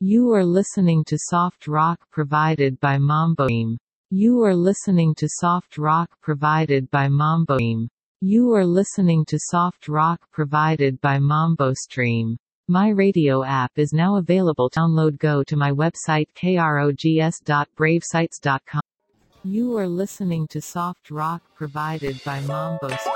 You are listening to soft rock provided by Mamboim. You are listening to soft rock provided by Mamboim. You are listening to soft rock provided by MamboStream. My radio app is now available. Download. Go to my website krogs.bravesites.com. You are listening to soft rock provided by MamboStream.